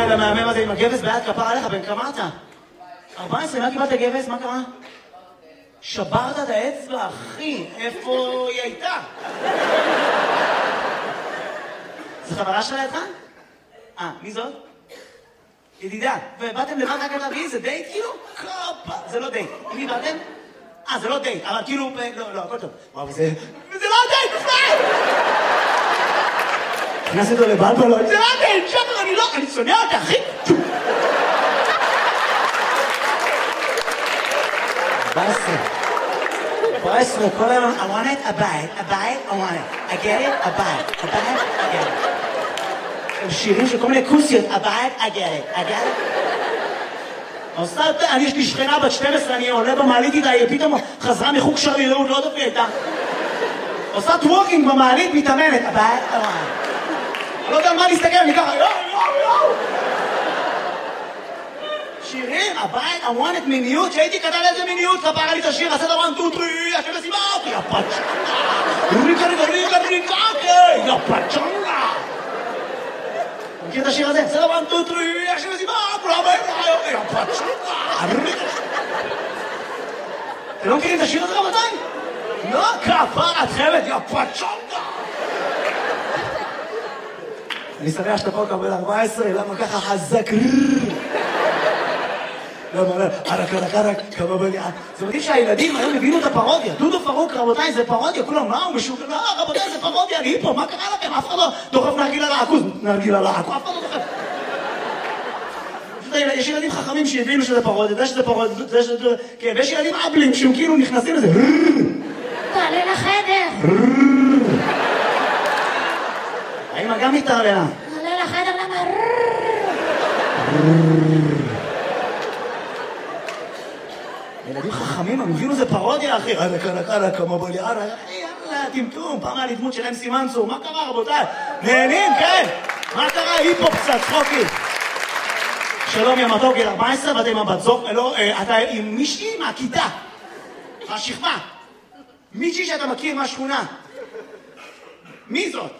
הילד המהמם הזה עם הגבס ביד כפר עליך, בן כמה אתה? 14, מה קיבלת גבס? מה קרה? שברת את האצבע, אחי, איפה היא הייתה? זו חברה שלה איתך? מי זאת? ידידה. ובאתם לבד רק להביא, זה דייט כאילו? קופה, זה לא דייט. עם מי באתם? זה לא דייט, אבל כאילו, לא, הכל טוב. וואו, זה לא דייט בכלל! נכנס אותו לבלבלות, זה לא דייט, שפר, אני שונא אותה, אחי! 14, כל היום, I want it, I buy it, I want it. I get it, I buy it, I get it. הם שירים של כל מיני כוסיות, I buy it, I get it. אני יש לי שכנה בת 12, אני עולה במעלית איתה, היא פתאום חזרה מחוג שרירות, לא יודעת מי הייתה. עושה טוורקינג במעלית, מתאמנת, I buy it, I want it. אני לא יודע על מה להסתכל, אני ככה, יואו. שירים, הבית, I want it מיניות, שהייתי כתב איזה מיניות, כפרה לי את השיר, עשה דבר 1, 2, 3, השם מסיבה אותי, יא פצ'נגה, ריקה, יא פצ'נגה. מכיר את השיר הזה? עשה דבר 1, 2, 3, השם מסיבה, כולם באים, יא פצ'נגה. אתם לא מכירים את השיר הזה רבותיים? לא, כפרה, את חייבת, יא פצ'נגה. אני שמח שאתה פה קבל 14, למה ככה חזק? למה, ערק, כמה בליעה. זה מדהים שהילדים היום הבינו את הפרודיה. דודו פרוק, רבותיי, זה פרודיה. כולם, מה הוא משוגע? לא, רבותיי, זה פרודיה, אני פה, מה קרה לכם? אף אחד לא דוחף נרגילה לעכוז. נרגילה לעכוז, אף אחד לא דוחף. יש ילדים חכמים שהבינו שזה פרודיה, זה שזה פרודיה, זה שזה... כן, ויש ילדים אבלים שהם כאילו נכנסים לזה. תעלה לחדר. האמא גם מתערלה. תעלה לחדר, למה? ילדים חכמים, הם הבינו זה פרודיה, אחי. קלה, כמה בליעה, יאללה, טמטום, פעם היה לי דמות של אמסי מנצור. מה קרה, רבותיי? נהנים, כן? מה קרה? היפופ קצת, צחוקי. שלום, יא מתוק, גיל 14, ואתה עם הבת זוג, לא, אתה עם מישהי מהכיתה, השכבה. מישהי שאתה מכיר מהשכונה. מי זאת?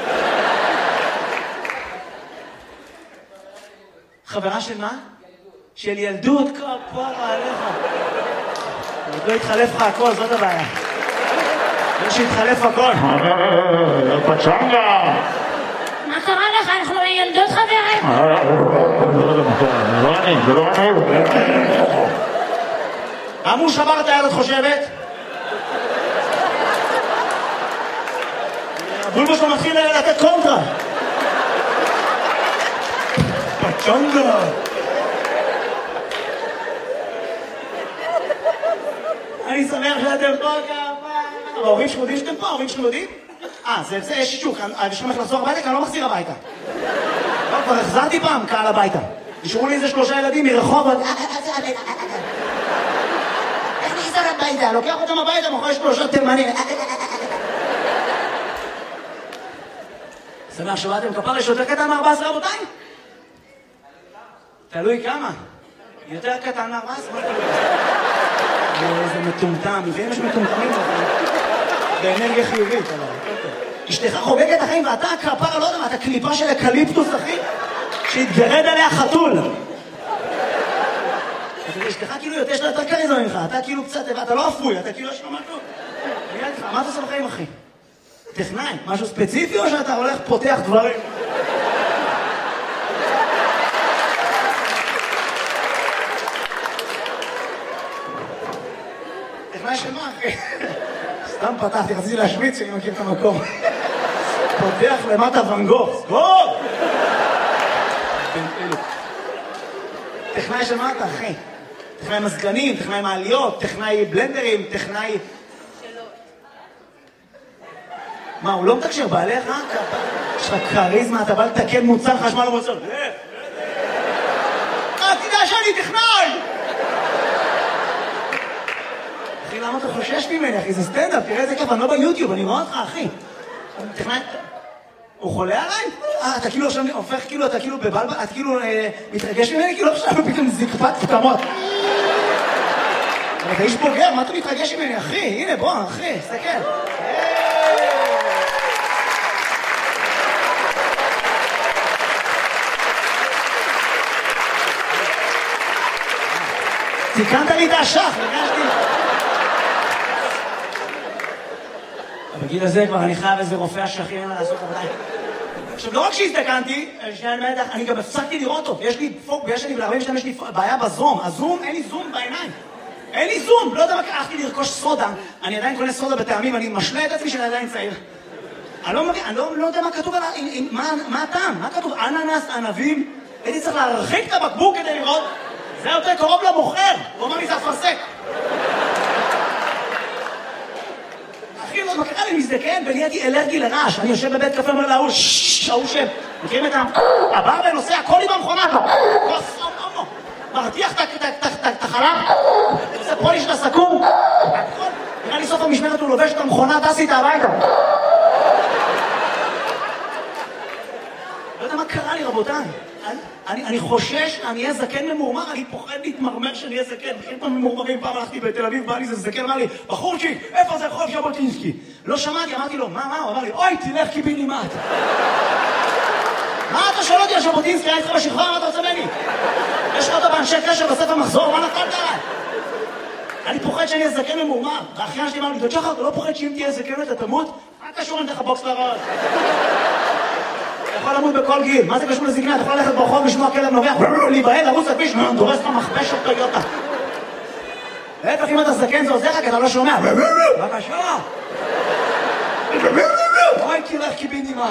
חברה של מה? של ילדות, כפרה עליך. עוד לא התחלף לך הכל, זאת הבעיה. לא שהתחלף הכל. פצ'נגה! מה קרה לך? אנחנו ילדות חברים. זה לא אני. אמרו שבר את היד, את חושבת? הבולבו שלו מתחיל לתת קונטרה. פצ'נגה! אני שמח שאתם פה כמה. ההורים שלכם יודעים שאתם פה? ההורים שלכם יודעים? זה יש שישוק. יש לכם איך לחזור הביתה? כי אני לא מחזיר הביתה. לא, כבר החזרתי פעם קהל הביתה. נשארו לי איזה 3 ילדים מרחוב. איך נחזור הביתה? לוקח אותם הביתה, מוכר 3 תימנים. שמח שבאתם כפר, יש יותר קטן מ-14 רבותיים? תלוי כמה. יותר קטן מ-14? איזה מטומטם, ואם יש מטומטמים באנרגיה חיובית. אשתך חוגגת החיים ואתה כפרה, לא יודע מה, אתה קליפה של אקליפטוס, אחי, שהתגרד עליה חתול. אשתך כאילו יש לה יותר קריזמה ממך, אתה כאילו קצת, אתה לא אפוי, אתה כאילו יש לו משהו. מה אתה עושה בחיים, אחי? טכנאי, משהו ספציפי או שאתה הולך פותח דברים? טכנאי של מה, אחי? סתם פתחתי, רציתי להשמיץ שאני מכיר את המקום. פותח למטה ואן גוך. סגור! טכנאי של מה אתה, אחי? טכנאי מזגנים, טכנאי מעליות, טכנאי בלנדרים, טכנאי... מה, הוא לא מתקשר בעליך? יש לך קריזמה, אתה בא לתקן מוצר חשמל ומוצר. תדע שאני טכנאי! אחי, למה אתה חושש ממני, אחי? זה סטנדאפ, תראה איזה כיף, אני לא ביוטיוב, אני רואה אותך, אחי. טכנאי... הוא חולה עליי? אתה כאילו עכשיו הופך, כאילו, אתה כאילו בבלבל, אתה כאילו מתרגש ממני, כאילו עכשיו פתאום זקפת פתמות. אבל אתה איש בוגר, מה אתה מתרגש ממני, אחי? הנה, בוא, אחי, סתכל. תיקנת לי את השח, הרגשתי. בגיל הזה כבר אני חייב איזה רופא השחים לעשות עבודה. עכשיו, לא רק שהזדקנתי, אני גם הפסקתי לראות טוב. יש לי בעיה בזום. הזום, אין לי זום בעיניים. אין לי זום. לא יודע מה, הלכתי לרכוש סודה. אני עדיין קונה סודה בטעמים, אני משלה את עצמי שאני עדיין צעיר. אני לא יודע מה כתוב עליו, מה הטעם? מה כתוב? אננס, ענבים? הייתי צריך להרחיק את הבקבוק כדי לראות. זה יותר קרוב למוכר. הוא אומר לי, זה אפרסק. אחי, לא מקרה לי מזדקן ונהייתי אלרגי לרעש. אני יושב בבית קפה, אומר להוא, ההוא שם. מכירים את הבר ונוסע, הכל עם המכונה. מרתיח את החלב. עושה פוליש לסכו"ם. נראה לי סוף המשמרת הוא לובש את המכונה, טס איתה הביתה. לא יודע מה קרה לי, רבותיי. אני חושש, אני אהיה זקן ממורמר, אני פוחד להתמרמר שאני אהיה זקן. מכירים פעם ממורמרים, פעם הלכתי בתל אביב, בא לי זה זקן, אמר לי, בחורצ'יק, איפה זה רחוב ז'בוטינסקי? לא שמעתי, אמרתי לו, מה? הוא אמר לי, אוי, תלך קיבינימט. מה אתה שואל אותי על ז'בוטינסקי? היה איתך בשכבה, מה אתה רוצה ממני? יש לך אותו באנשי קשר בספר מחזור, מה נפלת עליי? אני פוחד שאני אהיה זקן ממורמר. והאחיין שלי אמר לי, דוד שחר, אתה לא פוחד שאם תהיה זקן אתה תמות? מה קשור אני דרך הבוקס לראות? אתה יכול למות בכל גיל, מה זה קשור לזקנה? אתה יכול ללכת ברחוב, לשמוע כלב נובח, להיבהל, לרוץ לכביש, דורס לך מכבש של טויוטה. להפך, אם אתה זקן זה עוזר לך, כי אתה לא שומע. בבקשה. אוי, תלך קיבינימט.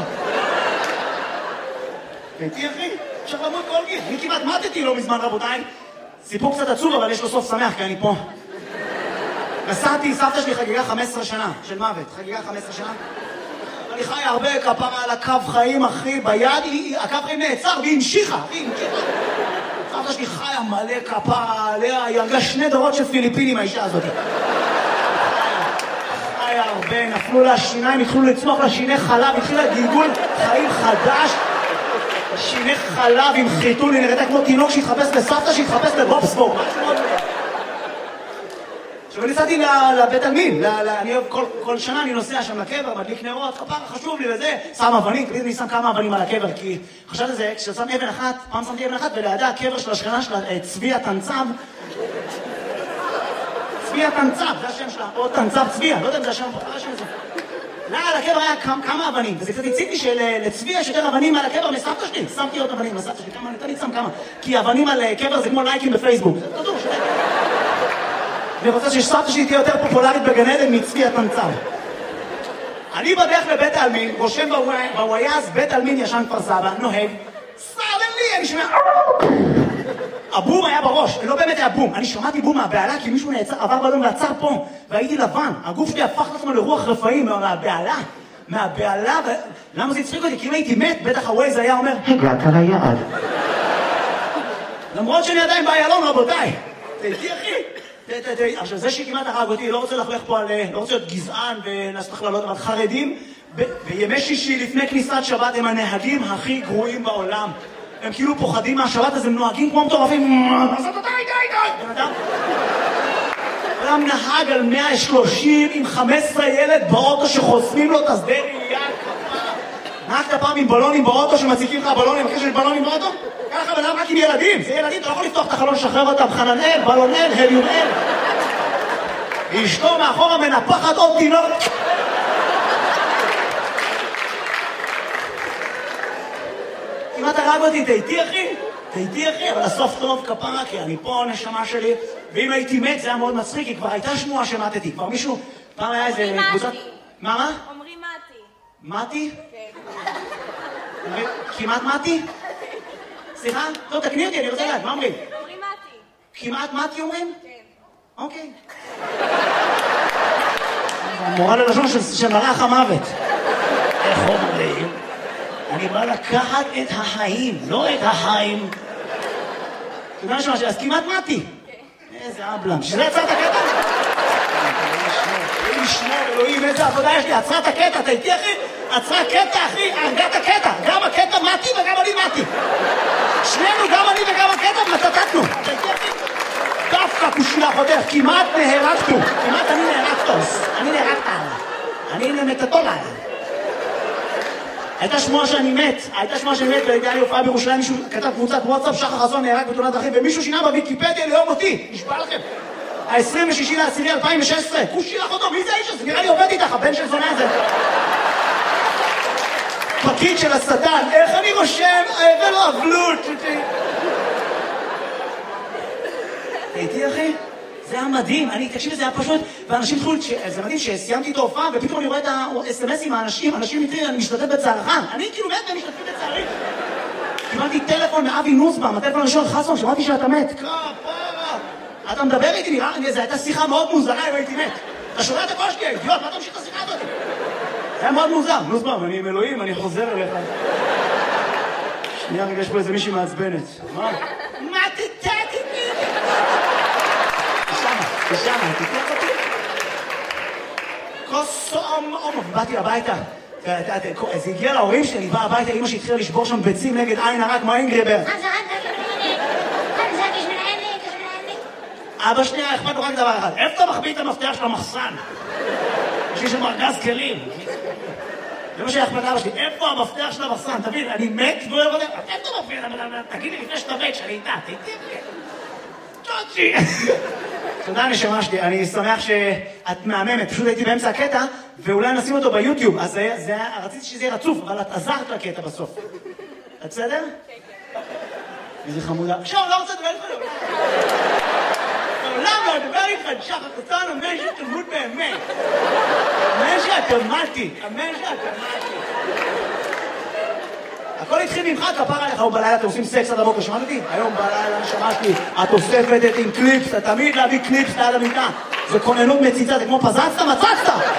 ביתי אחי, אפשר למות כל גיל. אני כמעט מתתי לא מזמן, רבותיי. סיפור קצת עצוב, אבל יש לו סוף שמח, כי אני פה. נסעתי, סבתא שלי חגיגה 15 שנה של מוות. חגיגה 15 שנה. אני חי הרבה כפרה על הקו חיים, אחי, ביד, הקו חיים נעצר והיא המשיכה, סבתא שלי חיה מלא כפרה עליה, היא הרגה 2 דורות של פיליפינים, האישה הזאת. חיה הרבה, נפלו לה שיניים, התחילו לצמוח לה שיני חלב, התחילה גלגול חיים חדש, שיני חלב עם חיתול, היא נראתה כמו תינוק שהתחפש לסבתא, שהתחפש לבובסבורג, משהו מאוד... עכשיו נסעתי לבית עלמין, אני כל שנה אני נוסע שם לקבר, מדליק נרות, כפרה חשוב לי וזה, שם אבנים, תמיד אני שם כמה אבנים על הקבר, כי חשבתי על זה, כששם אבן אחת, פעם שמתי אבן אחת, ולידה הקבר של השכנה שלה, צבי התנצב, צבי התנצב, זה השם שלה, או תנצב צביה, לא יודע אם זה השם, זה השם הזה. על הקבר היה כמה אבנים, וזה קצת הציג לי שלצבי יש יותר אבנים על הקבר מסבתא שלי, שמתי עוד אבנים לסבתא שלי, כמה, אני תמיד שם כמה, כי אבנים על קבר זה כמו לייקים בפייסבוק, זה תדעו, אני רוצה שסבתא שלי תהיה יותר פופולרית בגן עדן מצבי התנצב. אני בדרך לבית העלמין, רושם בוויאז, בית עלמין ישן כפר סבא, נוהג, סדלי, אני שומע... הבום היה בראש, לא באמת היה בום. אני שמעתי בום מהבעלה, כי מישהו עבר באדום ועצר פה, והייתי לבן. הגוף שלי הפך לעצמו לרוח רפאים מהבעלה, למה זה הצחיק אותי? כי אם הייתי מת, בטח הווייז היה אומר, הגעת ליעד. למרות שאני עדיין באיילון, רבותיי. תהייתי אחי. עכשיו זה שכמעט הרג אותי, לא רוצה לחלך פה על... לא רוצה להיות גזען ולעשות הכללות, אבל חרדים, בימי שישי לפני כניסת שבת הם הנהגים הכי גרועים בעולם. הם כאילו פוחדים מהשבת, אז הם נוהגים כמו מטורפים. אדם נהג על 130 עם 15 ילד באוטו שחוסמים לו את השדה ראייה. נהגת פעם עם בלונים באוטו שמציקים לך בלונים, אחרי שיש בלונים באוטו? ככה בלם רק עם ילדים, זה ילדים, אתה לא יכול לפתוח את החלון, לשחרר אותם, חננאל, בלונאל, הליונאל. אשתו מאחורה מנפחת עוד תינוק. כמעט הרג אותי, תהייתי אחי, אבל הסוף טוב כפרה, כי אני פה נשמה שלי, ואם הייתי מת זה היה מאוד מצחיק, כי כבר הייתה שמועה שמתתי, כבר מישהו, פעם היה איזה קבוצת... מה? אומרים מתי. מתי? כן. כמעט מתי? סליחה? לא, תקני אותי, אני רוצה לדעת, מה אומרים? אומרים מתי. כמעט מתי אומרים? כן. אוקיי. מורה ללשון של מלאך המוות. איך אומרים? אני בא לקחת את החיים, לא את החיים. תודה נשמע שלי, אז כמעט מתי. איזה אבלם. שזה יצא את הקטע? אלוהים ישמור, אלוהים, איזה עבודה יש לי. עצרה את הקטע, אתה איתי אחי? עצרה קטע אחי, הרגה את הקטע. גם הקטע מתי וגם אני מתי. שנינו, גם אני וגם הקטע, מתתתנו. אתה איתי אחי? דווקא כושלה חותך, כמעט נהרגתו. כמעט אני נהרגתו. אני נהרגת עליו. אני נמתתו עליו. הייתה שמועה שאני מת, והייתה לי הופעה בירושלים, מישהו כתב קבוצת וואטסאפ, שחר חסון נהרג בתאונת דרכים, ומישהו שינה בוויקיפדיה ליום אותי, נשבע לכם. ה-26/10/2016, כושי לך אותו, מי זה האיש הזה? נראה לי עובד איתך, הבן של זונה הזה. פקיד של השטן, איך אני רושם? ולא אבלות. הייתי אחי? זה היה מדהים, תקשיב, זה היה פשוט, ואנשים התחילו, זה מדהים שסיימתי את ההופעה, ופתאום אני רואה את ה-SMSים מהאנשים איתי, אני משתתף בצערך, אני כאילו מת והם משתתפים בצערי. קיבלתי טלפון מאבי נוסבאום, הטלפון הראשון חסון, שמעתי שאתה מת. כפרה, אתה מדבר איתי, נראה, זו הייתה שיחה מאוד מוזרה אם הייתי מת. אתה שומע את הקול שלי, אידיוט, מה אתה ממשיך את השיחה הזאת? זה היה מאוד מוזר, נוסבאום, אני עם אלוהים, אני חוזר אליך. שנייה, רגע, יש פה איזה מישהי מעצבנת. מה? מה תתתי? תשמע, תתלך אותי. באתי הביתה. זה הגיע להורים שלי, אני בא הביתה, אמא שהתחילה לשבור שם ביצים נגד עין הרק, מה אינגרבר? אבא שנייה, אכפת לו רק דבר אחד. איפה אתה מחביא את המפתח של המחסן? יש לי שם ארגז כלים. זה מה שאכפת לאבא שלי, איפה המפתח של המחסן? תבין, אני מת ולא יודע, איפה אתה מפתח? תגיד לי לפני שאתה מת, שאני איתה, תהייתי לי. צ'וצ'י. תודה נשמה שלי, אני שמח שאת מהממת, פשוט הייתי באמצע הקטע, ואולי נשים אותו ביוטיוב, אז רציתי שזה יהיה רצוף, אבל את עזרת לקטע בסוף. את בסדר? כן. איזה חמודה. עכשיו, לא רוצה לדבר איתך. לעולם לא לדבר איתך, שחר חסון, אמן שתלמוד באמת. אמן שהתאמתי. הכל התחיל ממך, כפר עליך, היום בלילה אתם עושים סקס עד הבוקר, שמעת אותי? היום בלילה שמעתי, את אוספת את עם קליפס, אתה תמיד להביא קליפס ליד המיטה. זה כוננות מציצה, זה כמו פזצת, מצצת!